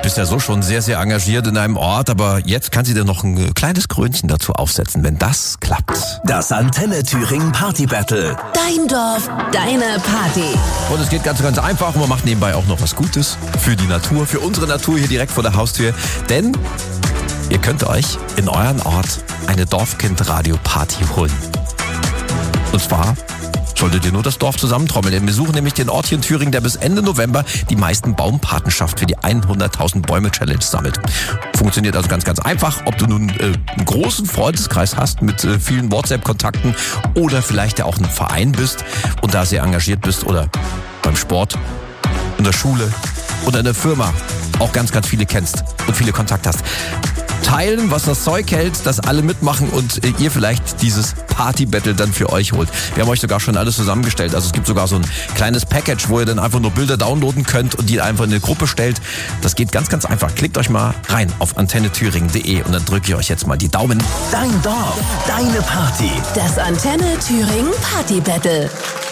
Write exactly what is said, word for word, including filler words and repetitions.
bist ja so schon sehr, sehr engagiert in einem Ort, aber jetzt kann sie dir noch ein kleines Krönchen dazu aufsetzen, wenn das klappt. Das Antenne Thüringen Party Battle. Dein Dorf, deine Party. Und es geht ganz, ganz einfach und man macht nebenbei auch noch was Gutes für die Natur, für unsere Natur hier direkt vor der Haustür. Denn ihr könnt euch in euren Ort eine Dorfkind-Radio-Party holen. Und zwar solltet ihr nur das Dorf zusammentrommeln. Denn wir suchen nämlich den Ort hier in Thüringen, der bis Ende November die meisten Baumpatenschaft für die hunderttausend Bäume Challenge sammelt. Funktioniert also ganz, ganz einfach. Ob du nun äh, einen großen Freundeskreis hast mit äh, vielen WhatsApp-Kontakten oder vielleicht ja auch ein Verein bist und da sehr engagiert bist oder beim Sport, in der Schule oder in der Firma auch ganz, ganz viele kennst und viele Kontakt hast. Teilen, was das Zeug hält, dass alle mitmachen und äh, ihr vielleicht dieses Party-Battle dann für euch holt. Wir haben euch sogar schon alles zusammengestellt. Also es gibt sogar so ein kleines Package, wo ihr dann einfach nur Bilder downloaden könnt und die einfach in eine Gruppe stellt. Das geht ganz, ganz einfach. Klickt euch mal rein auf antenne thüringen punkt de und dann drücke ich euch jetzt mal die Daumen. Dein Dorf, deine Party. Das Antenne Thüringen Party Battle.